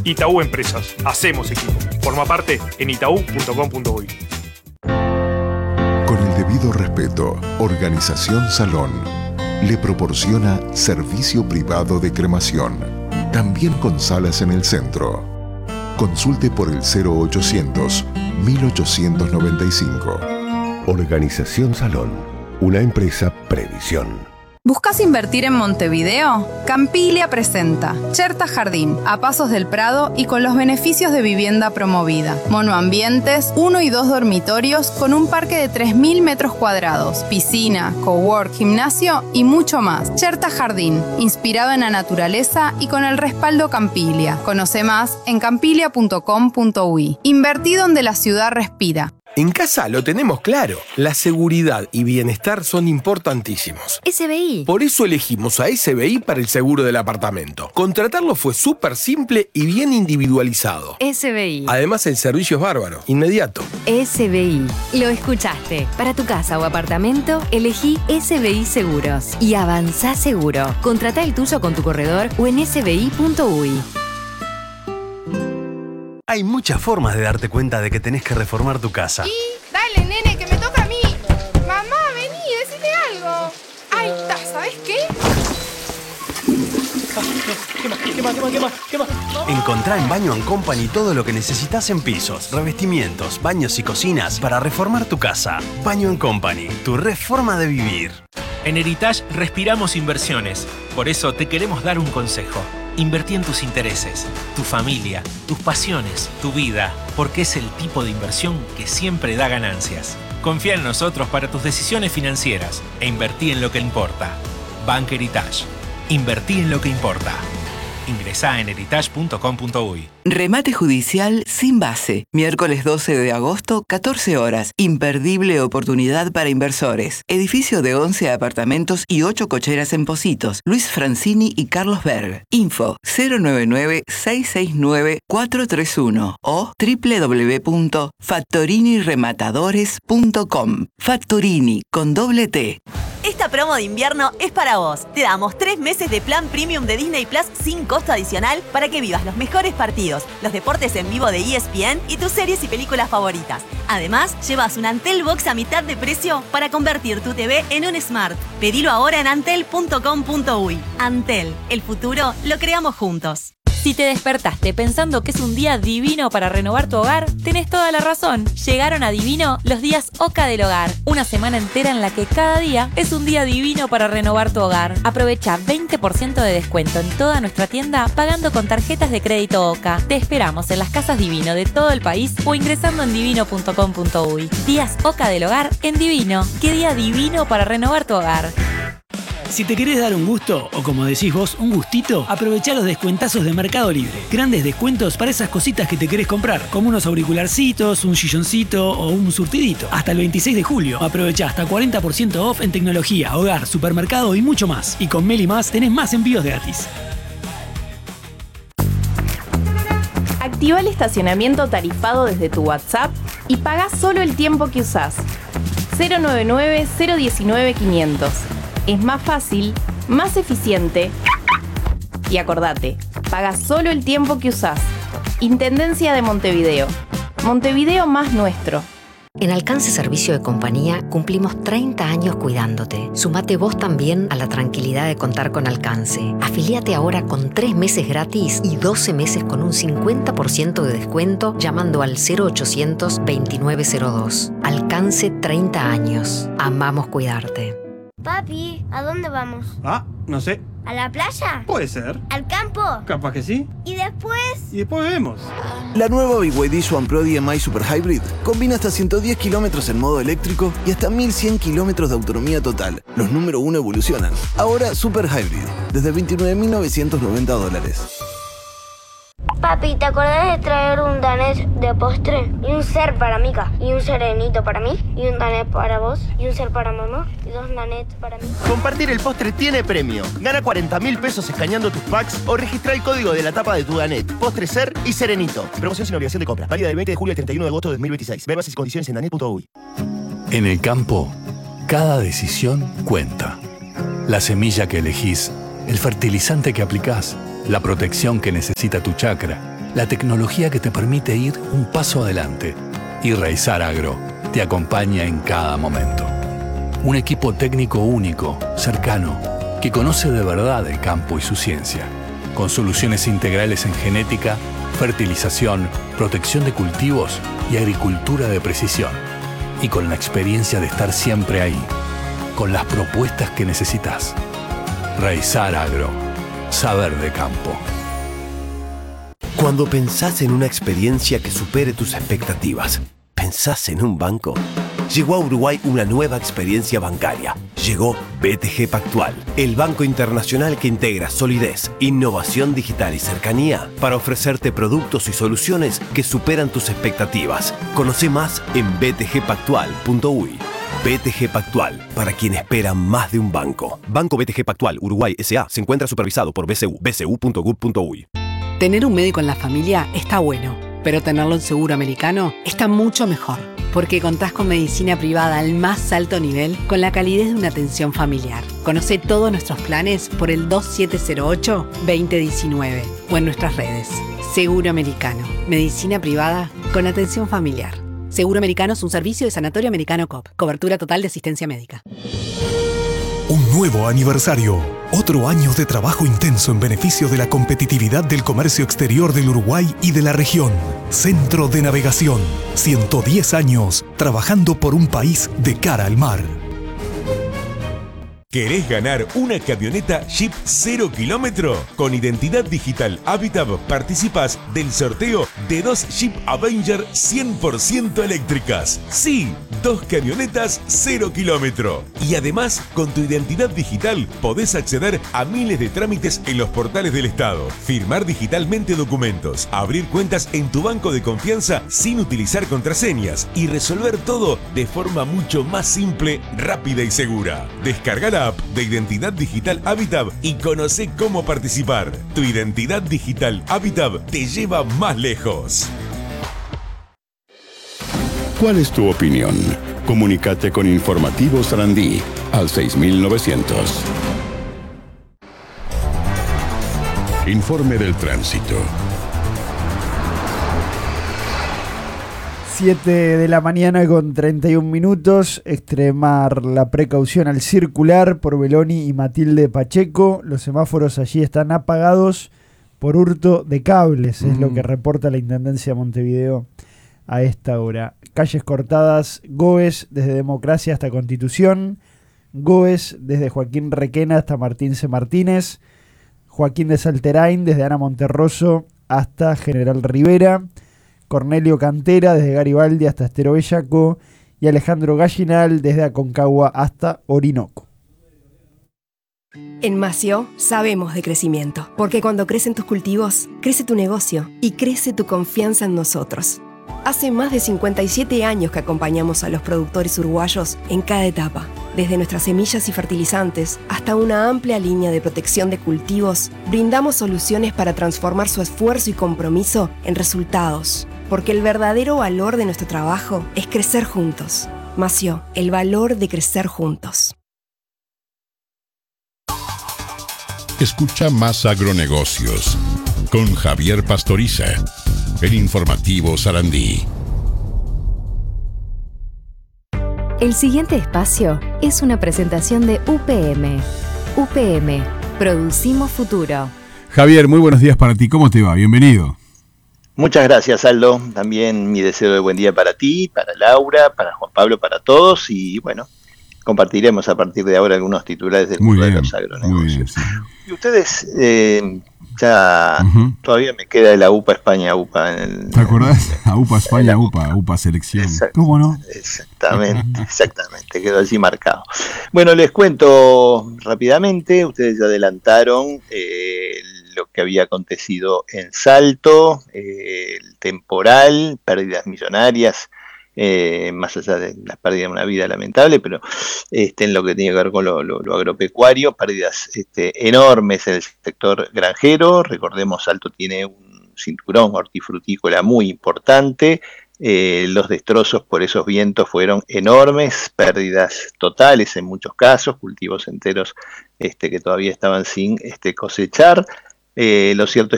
Itaú Empresas. Hacemos equipo. Forma parte en itaú.com.uy. Con el debido respeto, Organización Salón le proporciona servicio privado de cremación, también con salas en el centro. Consulte por el 0800-1895. Organización Salón, una empresa Previsión. ¿Buscas invertir en Montevideo? Campilia presenta Cherta Jardín, a pasos del Prado y con los beneficios de vivienda promovida. Monoambientes, 1 y 2 dormitorios con un parque de 3.000 metros cuadrados, piscina, cowork, gimnasio y mucho más. Cherta Jardín, inspirado en la naturaleza y con el respaldo Campilia. Conoce más en campilia.com.uy. Invertí donde la ciudad respira. En casa lo tenemos claro. La seguridad y bienestar son importantísimos. SBI. Por eso elegimos a SBI para el seguro del apartamento. Contratarlo fue súper simple y bien individualizado. SBI. Además, el servicio es bárbaro, inmediato. SBI. Lo escuchaste. Para tu casa o apartamento, elegí SBI Seguros. Y avanzá seguro. Contratá el tuyo con tu corredor o en sbi.uy. Hay muchas formas de darte cuenta de que tenés que reformar tu casa. Y dale, nene, que me toca a mí. Mamá, vení, decime algo. Ahí está, ¿sabes qué? ¿Qué más? Encontrá en Baño & Company todo lo que necesitas en pisos, revestimientos, baños y cocinas para reformar tu casa. Baño & Company, tu reforma de vivir. En Heritage respiramos inversiones. Por eso te queremos dar un consejo. Invertí en tus intereses, tu familia, tus pasiones, tu vida, porque es el tipo de inversión que siempre da ganancias. Confía en nosotros para tus decisiones financieras e invertí en lo que importa. Bank Heritage. Invertí en lo que importa. Ingresá en heritage.com.uy. Remate judicial sin base. Miércoles 12 de agosto, 14 horas. Imperdible oportunidad para inversores. Edificio de 11 apartamentos y 8 cocheras en Positos. Luis Francini y Carlos Berg. Info 099-669-431 o www.fattorinirematadores.com. Fattorini con doble T. Esta promo de invierno es para vos. Te damos 3 meses de plan premium de Disney Plus sin costo adicional para que vivas los mejores partidos, los deportes en vivo de ESPN y tus series y películas favoritas. Además, llevas un Antel Box a mitad de precio para convertir tu TV en un Smart. Pedilo ahora en antel.com.uy. Antel, el futuro lo creamos juntos. Si te despertaste pensando que es un día divino para renovar tu hogar, tenés toda la razón. Llegaron a Divino los días Oca del Hogar. Una semana entera en la que cada día es un día divino para renovar tu hogar. Aprovecha 20% de descuento en toda nuestra tienda pagando con tarjetas de crédito Oca. Te esperamos en las casas Divino de todo el país o ingresando en divino.com.uy. Días Oca del Hogar en Divino. ¿Qué día divino para renovar tu hogar? Si te querés dar un gusto, o como decís vos, un gustito, aprovechá los descuentazos de Mercado Libre. Grandes descuentos para esas cositas que te querés comprar, como unos auricularcitos, un silloncito o un surtidito. Hasta el 26 de julio, aprovechá hasta 40% off en tecnología, hogar, supermercado y mucho más. Y con Meli Más tenés más envíos gratis. Activa el estacionamiento tarifado desde tu WhatsApp y pagá solo el tiempo que usás. 099-019-500. Es más fácil, más eficiente. Y acordate, paga solo el tiempo que usás. Intendencia de Montevideo. Montevideo más nuestro. En Alcance Servicio de Compañía cumplimos 30 años cuidándote. Sumate vos también a la tranquilidad de contar con Alcance. Afiliate ahora con 3 meses gratis y 12 meses con un 50% de descuento llamando al 0800-2902. Alcance 30 años. Amamos cuidarte. Papi, ¿a dónde vamos? Ah, no sé. ¿A la playa? Puede ser. ¿Al campo? Capaz que sí. ¿Y después? Y después vemos. La nueva BYD Swan Pro DMI Super Hybrid combina hasta 110 kilómetros en modo eléctrico y hasta 1100 kilómetros de autonomía total. Los número 1 evolucionan. Ahora Super Hybrid, desde $29.990. Papi, ¿te acordás de traer un danés de postre? Y un ser para Mika, y un serenito para mí, y un danés para vos, y un ser para mamá, y 2 danets para mí. Compartir el postre tiene premio. Gana 40.000 pesos escaneando tus packs o registra el código de la tapa de tu danet, postre, ser y serenito. Promoción sin obligación de compra. Válida del 20 de julio al 31 de agosto de 2026. Ve bases y condiciones en danet.uy. En el campo, cada decisión cuenta. La semilla que elegís, el fertilizante que aplicás, la protección que necesita tu chacra, la tecnología que te permite ir un paso adelante. Y Raizar Agro te acompaña en cada momento. Un equipo técnico único, cercano, que conoce de verdad el campo y su ciencia, con soluciones integrales en genética, fertilización, protección de cultivos y agricultura de precisión. Y con la experiencia de estar siempre ahí, con las propuestas que necesitas. Raizar Agro. Saber de campo. Cuando pensás en una experiencia que supere tus expectativas, ¿pensás en un banco? Llegó a Uruguay una nueva experiencia bancaria. Llegó BTG Pactual, el banco internacional que integra solidez, innovación digital y cercanía para ofrecerte productos y soluciones que superan tus expectativas. Conoce más en btgpactual.uy. BTG Pactual, para quien espera más de un banco. Banco BTG Pactual, Uruguay S.A. se encuentra supervisado por BCU, bcu.gov.uy. Tener un médico en la familia está bueno, pero tenerlo en seguro americano está mucho mejor, porque contás con medicina privada al más alto nivel con la calidez de una atención familiar. Conoce todos nuestros planes por el 2708-2019 o en nuestras redes. Seguro Americano, medicina privada con atención familiar. Seguro Americano es un servicio de Sanatorio Americano COP. Cobertura total de asistencia médica. Un nuevo aniversario. Otro año de trabajo intenso en beneficio de la competitividad del comercio exterior del Uruguay y de la región. Centro de Navegación. 110 años trabajando por un país de cara al mar. ¿Querés ganar una camioneta Jeep 0 kilómetro? Con identidad digital Habitab participás del sorteo de 2 Jeep Avenger 100% eléctricas. Sí, 2 camionetas 0 kilómetro. Y además, con tu identidad digital podés acceder a miles de trámites en los portales del Estado, firmar digitalmente documentos, abrir cuentas en tu banco de confianza sin utilizar contraseñas y resolver todo de forma mucho más simple, rápida y segura. Descarga la app de Identidad Digital Habitab y conoce cómo participar. Tu identidad digital Habitab te lleva más lejos. ¿Cuál es tu opinión? Comunícate con Informativo Sarandí al 6900. Informe del tránsito. 7 de la mañana con 31 minutos, extremar la precaución al circular por Beloni y Matilde Pacheco. Los semáforos allí están apagados por hurto de cables, es lo que reporta la Intendencia de Montevideo a esta hora. Calles cortadas, Goes desde Democracia hasta Constitución, Goes desde Joaquín Requena hasta Martín C. Martínez, Joaquín de Salterain desde Ana Monterroso hasta General Rivera, Cornelio Cantera desde Garibaldi hasta Estero Bellaco y Alejandro Gallinal desde Aconcagua hasta Orinoco. En Mació sabemos de crecimiento, porque cuando crecen tus cultivos, crece tu negocio y crece tu confianza en nosotros. Hace más de 57 años que acompañamos a los productores uruguayos en cada etapa, desde nuestras semillas y fertilizantes hasta una amplia línea de protección de cultivos, brindamos soluciones para transformar su esfuerzo y compromiso en resultados, porque el verdadero valor de nuestro trabajo es crecer juntos. Mació, el valor de crecer juntos. Escucha Más Agronegocios con Javier Pastoriza, el Informativo Sarandí. El siguiente espacio es una presentación de UPM. UPM, producimos futuro. Javier, muy buenos días para ti. ¿Cómo te va? Bienvenido. Muchas gracias, Aldo. También mi deseo de buen día para ti, para Laura, para Juan Pablo, para todos. Y bueno, compartiremos a partir de ahora algunos titulares del mundo de los agronegocios. Muy bien, sí. Y ustedes, todavía me queda de la UPA España, UPA. ¿Te acordás? A UPA España, UPA Selección. ¿Cómo no? Exactamente, quedó así marcado. Bueno, les cuento rápidamente, ustedes ya adelantaron lo que había acontecido en Salto, el temporal, pérdidas millonarias, más allá de la pérdida de una vida lamentable, pero en lo que tiene que ver con lo agropecuario, pérdidas enormes en el sector granjero. Recordemos, Salto tiene un cinturón hortifrutícola muy importante. Los destrozos por esos vientos fueron enormes, pérdidas totales en muchos casos, cultivos enteros que todavía estaban sin cosechar. Lo cierto es